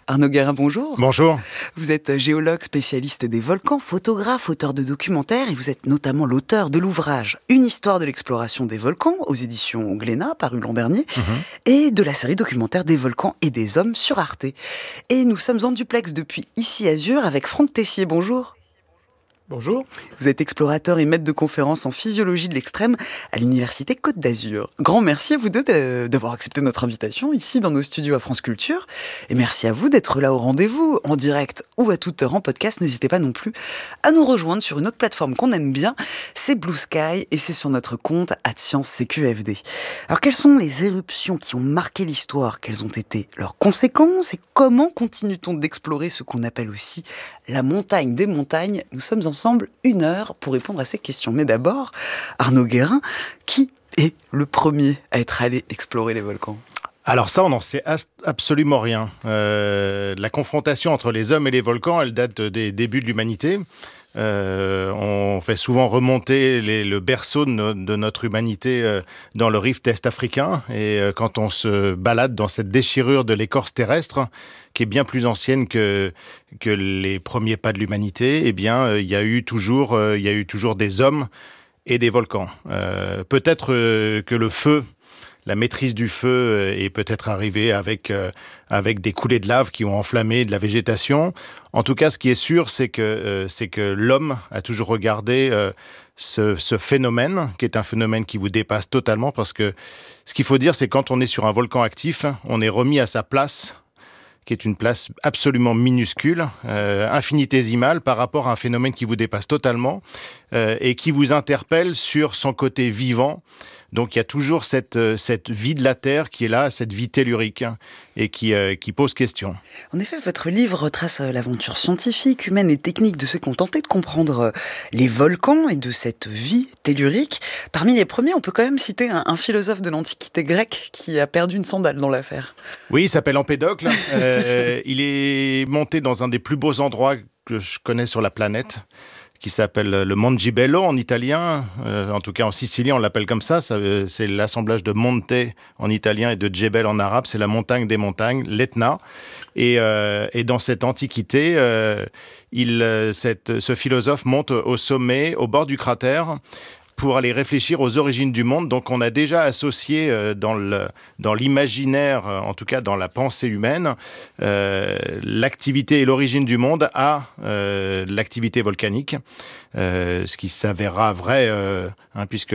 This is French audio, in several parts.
Arnaud Guérin, bonjour. Bonjour. Vous êtes géologue spécialiste des volcans, photographe, auteur de documentaires et vous êtes notamment l'auteur de l'ouvrage Une histoire de l'exploration des volcans aux éditions Glénat, paru l'an dernier, et de la série documentaire des volcans et des hommes sur Arte. Et nous sommes en duplex depuis Ici Azur avec Franck Tessier, bonjour. Bonjour. Vous êtes explorateur et maître de conférences en physiologie de l'extrême à l'Université Côte d'Azur. Grand merci à vous deux d'avoir accepté notre invitation ici dans nos studios à France Culture. Et merci à vous d'être là au rendez-vous, en direct ou à toute heure en podcast. N'hésitez pas non plus à nous rejoindre sur une autre plateforme qu'on aime bien, c'est Blue Sky et c'est sur notre compte @ScienceCQFD. Alors quelles sont les éruptions qui ont marqué l'histoire? Quelles ont été leurs conséquences? Et comment continue-t-on d'explorer ce qu'on appelle aussi la montagne des montagnes? Nous sommes ensemble 1 heure pour répondre à ces questions. Mais d'abord, Arnaud Guérin, qui est le premier à être allé explorer les volcans? Alors ça, on n'en sait absolument rien. La confrontation entre les hommes et les volcans, elle date des débuts de l'humanité. On fait souvent remonter le berceau de notre humanité dans le rift est-africain. Et quand on se balade dans cette déchirure de l'écorce terrestre, qui est bien plus ancienne que les premiers pas de l'humanité, eh bien, il y a eu toujours des hommes et des volcans. Peut-être que le feu, la maîtrise du feu est peut-être arrivée avec des coulées de lave qui ont enflammé de la végétation. En tout cas, ce qui est sûr, c'est que l'homme a toujours regardé ce phénomène, qui est un phénomène qui vous dépasse totalement, parce que ce qu'il faut dire, c'est que quand on est sur un volcan actif, on est remis à sa place, qui est une place absolument minuscule, infinitésimale, par rapport à un phénomène qui vous dépasse totalement et qui vous interpelle sur son côté vivant. Donc il y a toujours cette vie de la Terre qui est là, cette vie tellurique, et qui pose question. En effet, votre livre retrace l'aventure scientifique, humaine et technique de ceux qui ont tenté de comprendre les volcans et de cette vie tellurique. Parmi les premiers, on peut quand même citer un philosophe de l'Antiquité grecque qui a perdu une sandale dans l'affaire. Oui, il s'appelle Empédocle. Il est monté dans un des plus beaux endroits que je connais sur la planète, qui s'appelle le Monte Gibello en italien, en tout cas en Sicile on l'appelle comme ça, c'est l'assemblage de monte en italien et de Djebel en arabe, c'est la montagne des montagnes, l'Etna. Et dans cette antiquité, ce philosophe monte au sommet, au bord du cratère, pour aller réfléchir aux origines du monde. Donc on a déjà associé dans l'imaginaire, en tout cas dans la pensée humaine, l'activité et l'origine du monde à l'activité volcanique, ce qui s'avérera vrai, puisque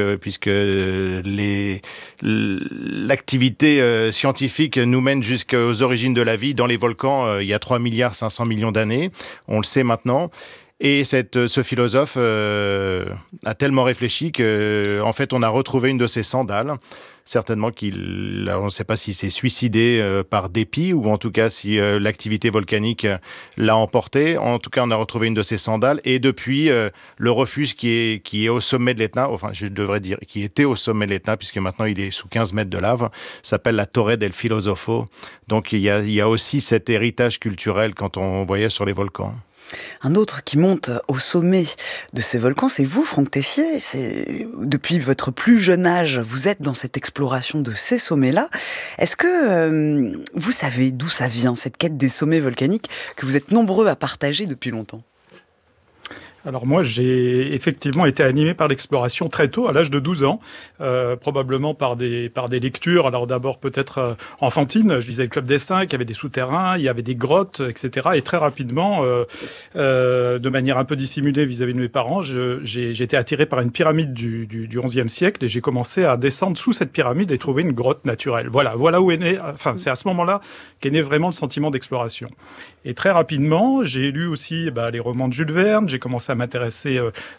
l'activité scientifique nous mène jusqu'aux origines de la vie dans les volcans il y a 3,5 milliards d'années, on le sait maintenant. Et ce philosophe a tellement réfléchi qu'en fait, on a retrouvé une de ses sandales. Certainement on ne sait pas s'il s'est suicidé par dépit ou en tout cas si l'activité volcanique l'a emporté. En tout cas, on a retrouvé une de ses sandales. Et depuis, le refuge qui est au sommet de l'Etna, enfin, je devrais dire, qui était au sommet de l'Etna, puisque maintenant il est sous 15 mètres de lave, s'appelle la Torre del Filosofo. Donc, il y a aussi cet héritage culturel quand on voyage sur les volcans. Un autre qui monte au sommet de ces volcans, c'est vous, Franck Tessier. Depuis votre plus jeune âge, vous êtes dans cette exploration de ces sommets-là. Est-ce que vous savez d'où ça vient, cette quête des sommets volcaniques que vous êtes nombreux à partager depuis longtemps ? Alors moi, j'ai effectivement été animé par l'exploration très tôt, à l'âge de 12 ans, probablement par des lectures. Alors d'abord peut-être enfantines, je lisais le Club des 5, il y avait des souterrains, il y avait des grottes, etc. Et très rapidement, de manière un peu dissimulée vis-à-vis de mes parents, j'ai été attiré par une pyramide du XIe siècle et j'ai commencé à descendre sous cette pyramide et trouver une grotte naturelle. Voilà où est né, enfin c'est à ce moment-là qu'est né vraiment le sentiment d'exploration. Et très rapidement, j'ai lu aussi les romans de Jules Verne, j'ai commencé à m'intéresser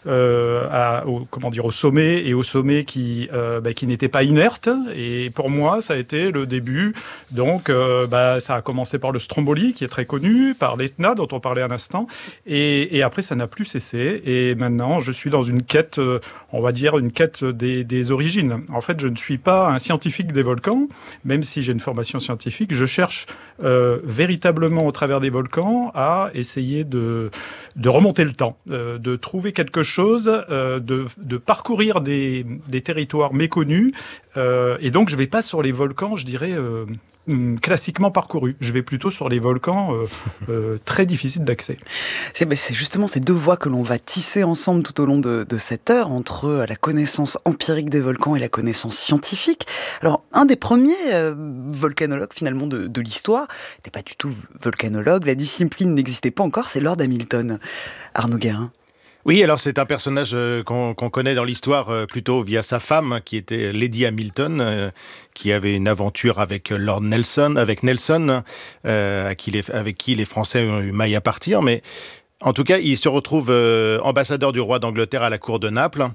au sommet et au sommet qui n'était pas inerte. Et pour moi, ça a été le début. Donc, ça a commencé par le Stromboli, qui est très connu, par l'Etna, dont on parlait à l'instant. Et après, ça n'a plus cessé. Et maintenant, je suis dans une quête, on va dire, une quête des origines. En fait, je ne suis pas un scientifique des volcans, même si j'ai une formation scientifique. Je cherche véritablement, au travers des volcans, à essayer de remonter le temps, de trouver quelque chose, de parcourir des territoires méconnus. Et donc, je ne vais pas sur les volcans, je dirais, classiquement parcourus. Je vais plutôt sur les volcans très difficiles d'accès. C'est justement ces deux voies que l'on va tisser ensemble tout au long de cette heure, entre la connaissance empirique des volcans et la connaissance scientifique. Alors, un des premiers volcanologues finalement de l'histoire n'était pas du tout volcanologue, la discipline n'existait pas encore, c'est Lord Hamilton. Arnaud Guérin. Oui, alors c'est un personnage qu'on connaît dans l'histoire plutôt via sa femme, qui était Lady Hamilton, qui avait une aventure avec Lord Nelson, avec qui les Français ont eu maille à partir, mais en tout cas, il se retrouve ambassadeur du roi d'Angleterre à la cour de Naples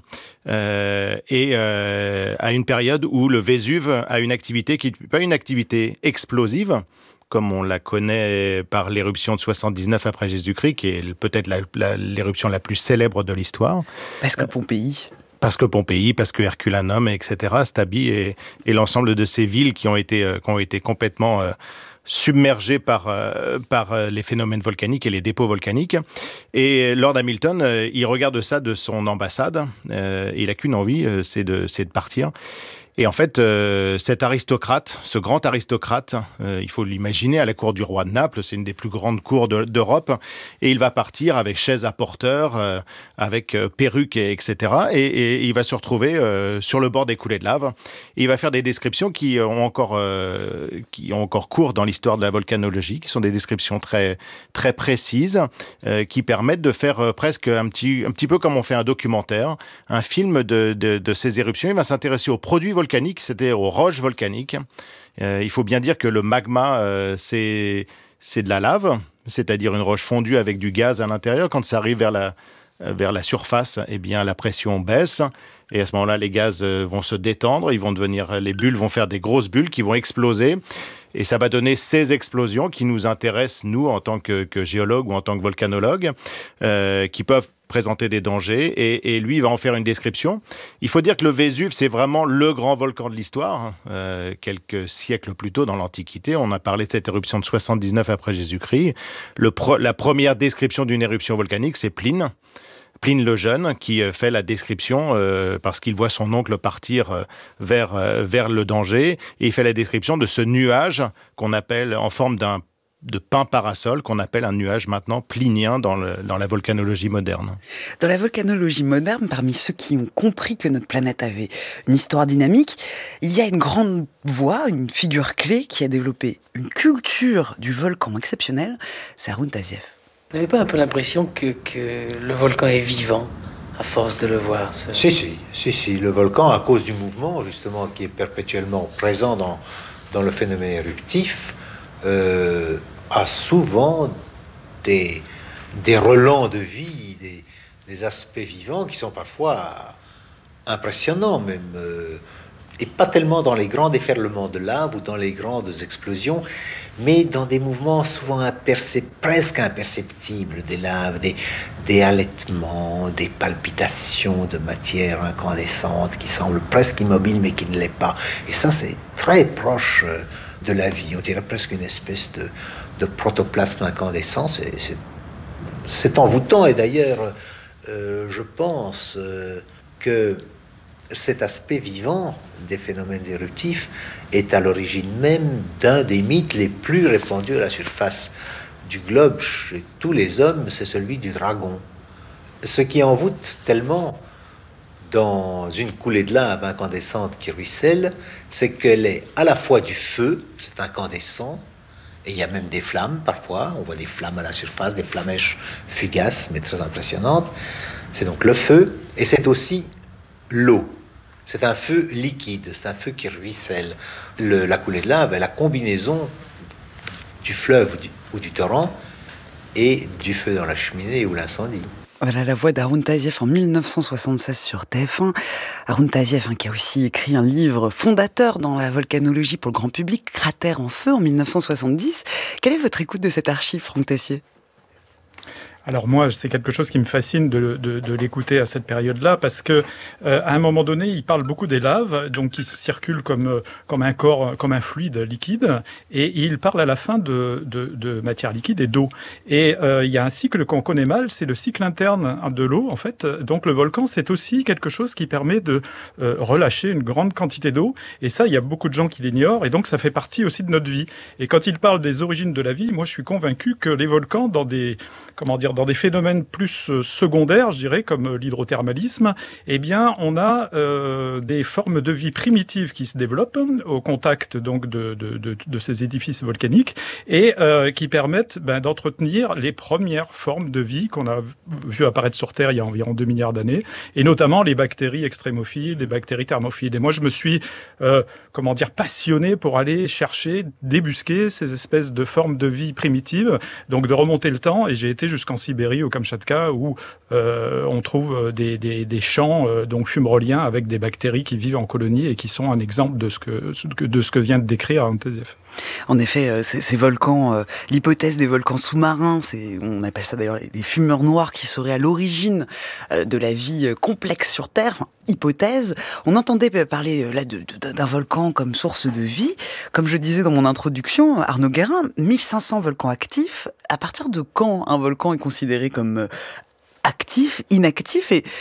et à une période où le Vésuve a une activité qui n'est pas une activité explosive, comme on la connaît par l'éruption de 79 après Jésus-Christ, qui est peut-être l'éruption la plus célèbre de l'histoire. Parce que Pompéi, parce que Herculanum, etc., Stabi et l'ensemble de ces villes qui ont été complètement submergées par les phénomènes volcaniques et les dépôts volcaniques. Et Lord Hamilton, il regarde ça de son ambassade. Il n'a qu'une envie, c'est de partir. Et en fait, cet aristocrate, ce grand aristocrate, il faut l'imaginer à la cour du roi de Naples, c'est une des plus grandes cours d'Europe, et il va partir avec chaise à porteur, avec perruque, etc. Et il va se retrouver sur le bord des coulées de lave. Et il va faire des descriptions qui ont encore cours dans l'histoire de la volcanologie, qui sont des descriptions très, très précises, qui permettent de faire presque un petit peu comme on fait un documentaire, un film de ces éruptions. Il va s'intéresser aux produits volcaniques, c'était aux roches volcaniques. Il faut bien dire que le magma, c'est de la lave, c'est-à-dire une roche fondue avec du gaz à l'intérieur. Quand ça arrive vers la surface, eh bien, la pression baisse. Et à ce moment-là, les gaz vont se détendre, les bulles vont faire des grosses bulles qui vont exploser. Et ça va donner ces explosions qui nous intéressent, nous, en tant que géologues ou en tant que volcanologues, qui peuvent présenter des dangers. Et lui, il va en faire une description. Il faut dire que le Vésuve, c'est vraiment le grand volcan de l'histoire. Quelques siècles plus tôt, dans l'Antiquité, on a parlé de cette éruption de 79 après Jésus-Christ. La première description d'une éruption volcanique, c'est Pline le Jeune, qui fait la description parce qu'il voit son oncle partir vers le danger, et il fait la description de ce nuage qu'on appelle, en forme de pain parasol, qu'on appelle un nuage maintenant plinien dans la volcanologie moderne. Dans la volcanologie moderne, parmi ceux qui ont compris que notre planète avait une histoire dynamique, il y a une grande voix, une figure clé qui a développé une culture du volcan exceptionnelle, c'est Haroun Tazieff. Vous n'avez pas un peu l'impression que le volcan est vivant à force de le voir Si, le volcan, à cause du mouvement, justement, qui est perpétuellement présent dans le phénomène éruptif, a souvent des relents de vie, des aspects vivants qui sont parfois impressionnants, même, et pas tellement dans les grands déferlements de lave ou dans les grandes explosions, mais dans des mouvements souvent presque imperceptibles des laves, des halètements, des palpitations de matière incandescente qui semblent presque immobiles mais qui ne l'est pas. Et ça, c'est très proche de la vie. On dirait presque une espèce de protoplasme incandescent. C'est envoûtant. Et d'ailleurs, je pense que cet aspect vivant des phénomènes éruptifs est à l'origine même d'un des mythes les plus répandus à la surface du globe chez tous les hommes, c'est celui du dragon. Ce qui envoûte tellement dans une coulée de lave incandescente qui ruisselle, c'est qu'elle est à la fois du feu, c'est incandescent, et il y a même des flammes parfois, on voit des flammes à la surface, des flamèches fugaces mais très impressionnantes. C'est donc le feu, et c'est aussi l'eau. C'est un feu liquide, c'est un feu qui ruisselle. La coulée de lave est la combinaison du fleuve ou du torrent et du feu dans la cheminée ou l'incendie. Voilà la voix d'Haroun Tazieff en 1976 sur TF1. Haroun Tazieff, qui a aussi écrit un livre fondateur dans la volcanologie pour le grand public, Cratère en feu, en 1970. Quelle est votre écoute de cette archive, Franck Tessier ? Alors moi, c'est quelque chose qui me fascine de l'écouter à cette période-là, parce que à un moment donné, il parle beaucoup des laves, donc qui circulent comme un corps, comme un fluide liquide, et il parle à la fin de matière liquide et d'eau. Et il y a un cycle qu'on connaît mal, c'est le cycle interne de l'eau, en fait. Donc le volcan, c'est aussi quelque chose qui permet de relâcher une grande quantité d'eau, et ça, il y a beaucoup de gens qui l'ignorent, et donc ça fait partie aussi de notre vie. Et quand il parle des origines de la vie, moi je suis convaincu que les volcans, dans des phénomènes plus secondaires, je dirais, comme l'hydrothermalisme, eh bien, on a des formes de vie primitives qui se développent au contact donc de ces édifices volcaniques et qui permettent d'entretenir les premières formes de vie qu'on a vu apparaître sur Terre il y a environ 2 milliards d'années, et notamment les bactéries extrémophiles, les bactéries thermophiles. Et moi, je me suis, passionné pour aller chercher, débusquer ces espèces de formes de vie primitives, donc de remonter le temps, et j'ai été jusqu'en Sibérie, au Kamchatka, où on trouve des champs donc fumeroliens avec des bactéries qui vivent en colonie et qui sont un exemple de ce que vient de décrire Anteziev. En effet, ces volcans, l'hypothèse des volcans sous-marins, on appelle ça d'ailleurs les fumeurs noirs qui seraient à l'origine de la vie complexe sur Terre, enfin, hypothèse. On entendait parler là d'un volcan comme source de vie. Comme je disais dans mon introduction, Arnaud Guérin, 1500 volcans actifs. À partir de quand un volcan est considéré comme actif, inactif, et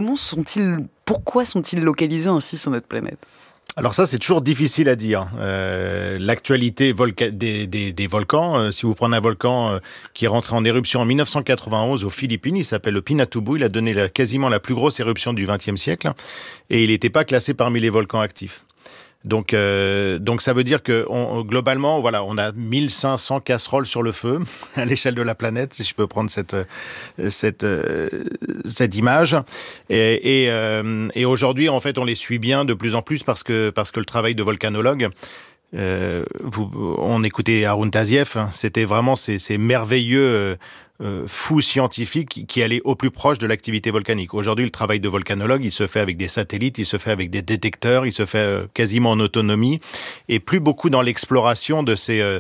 pourquoi sont-ils localisés ainsi sur notre planète ? Alors ça, c'est toujours difficile à dire. L'actualité des volcans, si vous prenez un volcan qui est rentré en éruption en 1991 aux Philippines, il s'appelle le Pinatubo, il a donné quasiment la plus grosse éruption du XXe siècle, et il n'était pas classé parmi les volcans actifs. Donc ça veut dire que globalement, voilà, on a 1500 casseroles sur le feu à l'échelle de la planète, si je peux prendre cette image. Et aujourd'hui, en fait, on les suit bien de plus en plus parce que le travail de volcanologue. On écoutait Harun Taziev, c'était vraiment ces merveilleux fous scientifiques qui allaient au plus proche de l'activité volcanique. Aujourd'hui, le travail de volcanologue, il se fait avec des satellites, il se fait avec des détecteurs, il se fait quasiment en autonomie, et plus beaucoup dans l'exploration de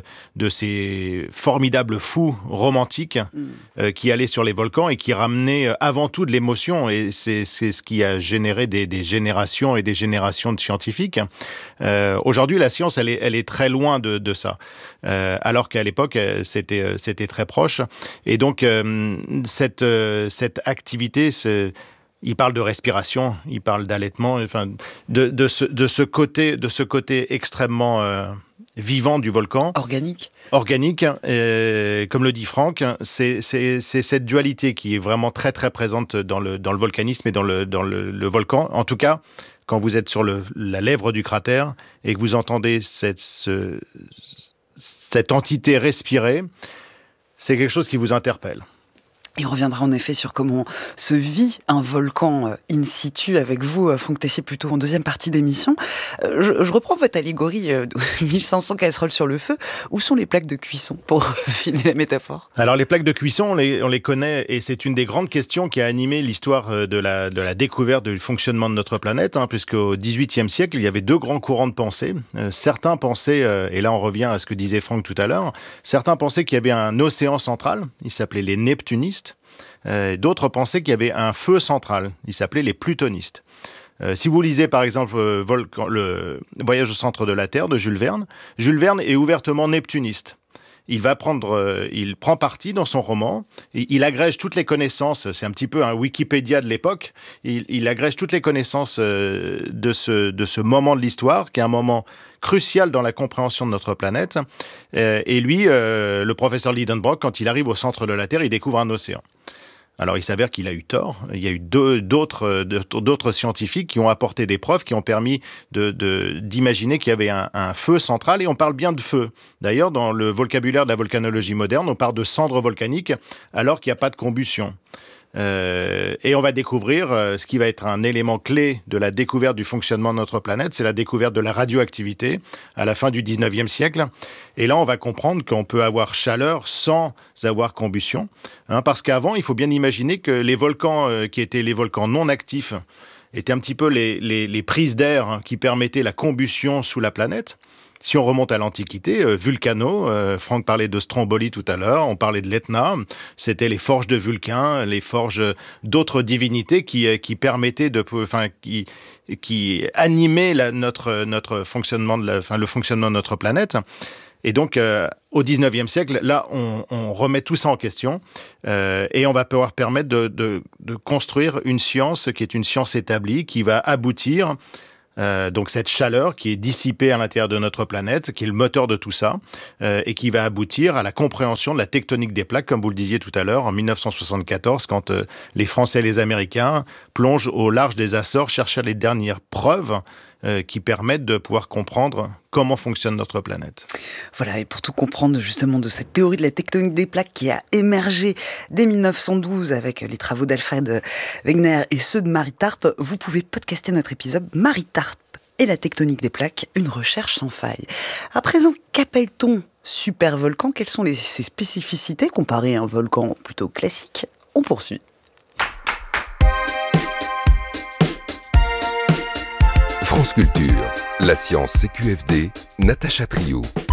ces formidables fous romantiques qui allaient sur les volcans et qui ramenaient avant tout de l'émotion, et c'est ce qui a généré des générations et des générations de scientifiques. Aujourd'hui, la science, elle est très loin de ça, alors qu'à l'époque, c'était très proche. Et donc, cette activité, il parle de respiration, il parle d'allaitement, enfin, de ce côté extrêmement vivant du volcan. Organique, comme le dit Franck, c'est cette dualité qui est vraiment très très présente dans le volcanisme et dans le volcan. En tout cas, quand vous êtes sur la lèvre du cratère et que vous entendez cette entité respirer, c'est quelque chose qui vous interpelle. Et on reviendra en effet sur comment se vit un volcan in situ avec vous, Franck Tessier, plutôt en deuxième partie d'émission. Je reprends votre allégorie de 1500 casseroles sur le feu. Où sont les plaques de cuisson, pour filer la métaphore ? Alors les plaques de cuisson, on les connaît, et c'est une des grandes questions qui a animé l'histoire de la découverte du fonctionnement de notre planète, puisque au XVIIIe siècle, il y avait 2 grands courants de pensée. Certains pensaient, et là on revient à ce que disait Franck tout à l'heure, certains pensaient qu'il y avait un océan central, ils s'appelaient les neptunistes. D'autres pensaient qu'il y avait un feu central, ils s'appelaient les plutonistes. Si vous lisez par exemple le Voyage au centre de la Terre de Jules Verne est ouvertement neptuniste. Il prend parti dans son roman, il agrège toutes les connaissances, c'est un petit peu un Wikipédia de l'époque, il agrège toutes les connaissances de ce moment de l'histoire, qui est un moment crucial dans la compréhension de notre planète. Et lui, le professeur Lidenbrock, quand il arrive au centre de la Terre, il découvre un océan. Alors, il s'avère qu'il a eu tort. Il y a eu d'autres scientifiques qui ont apporté des preuves qui ont permis d'imaginer qu'il y avait un feu central, et on parle bien de feu. D'ailleurs, dans le vocabulaire de la volcanologie moderne, on parle de cendres volcaniques alors qu'il n'y a pas de combustion. Et on va découvrir ce qui va être un élément clé de la découverte du fonctionnement de notre planète, c'est la découverte de la radioactivité à la fin du 19e siècle. Et là, on va comprendre qu'on peut avoir chaleur sans avoir combustion. Parce qu'avant, il faut bien imaginer que les volcans qui étaient les volcans non actifs étaient un petit peu les prises d'air qui permettaient la combustion sous la planète. Si on remonte à l'Antiquité, Vulcano, Franck parlait de Stromboli tout à l'heure, on parlait de l'Etna, c'était les forges de Vulcain, les forges d'autres divinités qui permettaient qui animaient notre fonctionnement, le fonctionnement de notre planète. Et donc, au 19e siècle, là, on remet tout ça en question et on va pouvoir permettre de construire une science qui est une science établie, qui va aboutir donc cette chaleur qui est dissipée à l'intérieur de notre planète, qui est le moteur de tout ça, et qui va aboutir à la compréhension de la tectonique des plaques, comme vous le disiez tout à l'heure, en 1974, quand les Français et les Américains plongent au large des Açores chercher les dernières preuves qui permettent de pouvoir comprendre comment fonctionne notre planète. Voilà, et pour tout comprendre justement de cette théorie de la tectonique des plaques qui a émergé dès 1912 avec les travaux d'Alfred Wegener et ceux de Marie Tarp, vous pouvez podcaster notre épisode Marie Tarp et la tectonique des plaques, une recherche sans faille. À présent, qu'appelle-t-on supervolcan ? Quelles sont ses spécificités comparées à un volcan plutôt classique ? On poursuit. France Culture, la science CQFD, Natacha Triou.